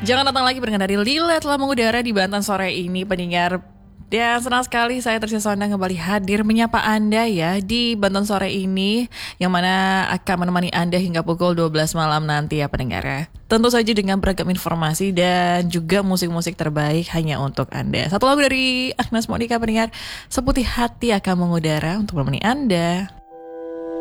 Jangan datang lagi barengan dari Lila telah mengudara di Banten sore ini pendengar. Dan senang sekali saya Trisya Sonda kembali hadir menyapa Anda ya di Banten sore ini, yang mana akan menemani Anda hingga pukul 12 malam nanti ya pendengar ya. Tentu saja dengan beragam informasi dan juga musik-musik terbaik hanya untuk Anda. Satu lagu dari Agnes Monica pendengar, Seputih Hati akan mengudara untuk menemani Anda.